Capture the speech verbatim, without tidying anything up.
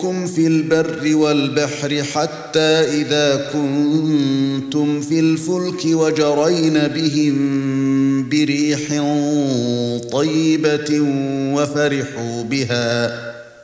يسيركم في البر والبحر حتى إذا كنتم في الفلك وجرين بهم بريح طيبة وفرحوا بها